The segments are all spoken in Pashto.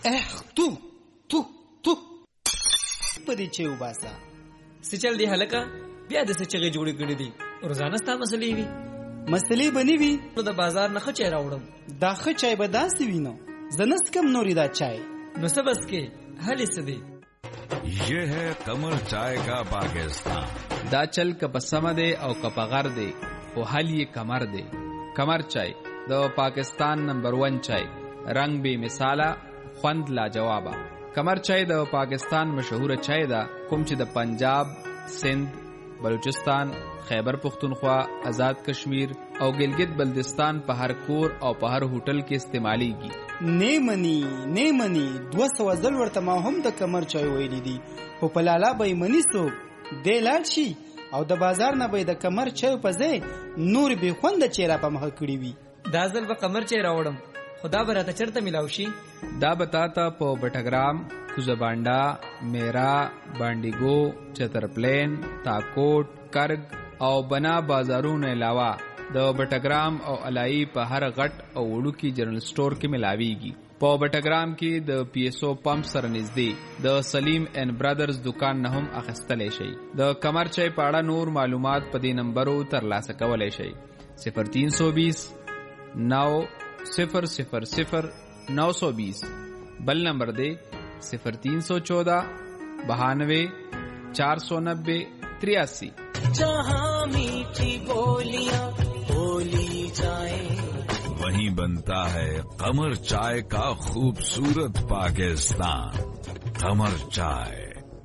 تو پدې چې وباسا سچل دی هلکا بیا د سچغه جوړې کړې دي روزانه ستا مسلې وي مسلې بنی وي نو د بازار نه خچې راوړم دا خ چای به داسې وینو زنس کم نوري دا چای نو سبس کې هلې سدي ये है कमर चाय का पाकिस्तान دا چل کپ سم دے او کپ غر دے او حل یہ کمر دے کمر چای د پاکستان نمبر 1 چای رنگ بے مثالا خوند لا جوابا کمر چای د پاکستان مشهور چای دا کوم چې د پنجاب سندھ بلوچستان خیبر پختونخوا آزاد کشمیر او گلگت بلدستان په هر کور او په هر هوټل کې استعمالیږي نیمنی 200 ځل ورته ما هم د کمر چای ویلې دي په پلالا به منی سو د لاړ شي او د بازار نه به د کمر چای په ځای نور به خوند چیرې په مخ کړی وي دا ځل به کمر چای راوړم خدا براته چرته ملاو شي دا بتاتا په بټګرام کوزبانډا میرا بانډیګو چترپلین تاکوټ کرګ او بنا بازارونو علاوه د بټګرام او علای په هر غټ او وړوکی جنرال سٹور کې ملاويږي په بټګرام کې د پی ایس او پمپ سره نږدې د سلیم اینڈ برادرز دکان نه هم اخیستلی شي د کمر چای په اړه نور معلومات په دې نمبرو ترلاسه کولی شي 0320 900 920 بل نمبر دے 0314 92 490 83 जहाँ मीठी बोलियां बोली जाए वहीं बनता है कमर चाय का खूबसूरत पाकिस्तान कमर चाय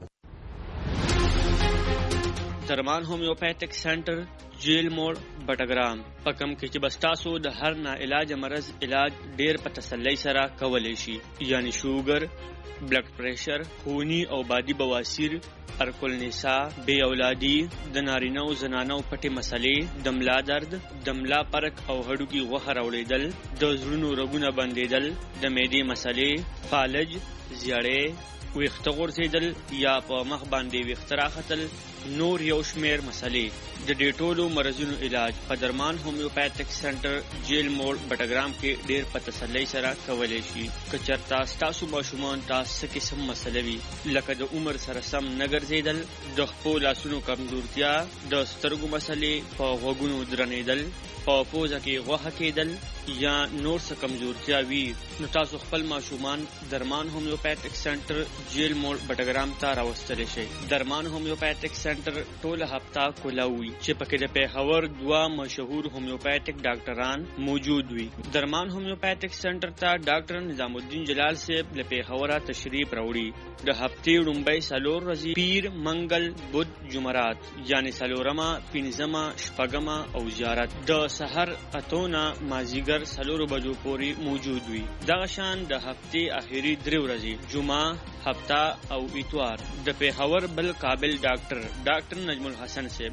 درمان होम्योपैथिक सेंटर जेल मोड़ बटग्राम पकम کې چې بستاسو د هر نا علاج مرض علاج ډیر په تسلی سره کولای شي یعنی شوګر بلډ پریشر خونی او بادي بواسیر ارکل نساء بے اولادی د نارینه او زنانو پټي مسلې دملا درد دملا پرک او هډو کی غوخه راوړېدل د زړونو رګونه بندېدل د معدې مسلې فالج زیړې ویښته غورځېدل یا په مخ باندې ویښته راختل نور یو شمیر مسلې د دې ټولو مرزونو علاج په درمان هومیوپیتھک سنټر جیل موړ بټګرام کې ډیر په تسلی سره کولای شي که چېرته ستاسو ماشومان تاسو څه قسم مسله وي لکه د عمر سره سم نه ګرځېدل د خپو لاسونو کمزورتیا د سترګو مسلې په غوږونو درنېدل په پوزه کې غوښه کېدل یا نور څه کمزورتیا وي نو تاسو خپل ماشومان درمان هومیوپیتھک سنټر جیل موړ بټګرام ته راوستلی شئ درمان هومیوپیتھک سنټر ټول هفته کولاوي چې پکې د پیښور 2 مشهور هومیوپیتھک ډاکټران موجود وي درمان هومیوپیتھک سنټر ته ډاکټر نظام الدین جلال صاحب له پیښوره تشریف راوړي د هفتې لومړۍ 4 ورځې پیر منګل بدھ جمعرات یعنی څلورمه پنځمه شپږمه او زیارت د سحر اتونه مازیګر 4 بجو پورې موجود وي دغه شان د هفتې اخیری 3 ورځې جمعه هفته او اتوار د پیښور بل قابل ډاکټر نجم الحسن صاحب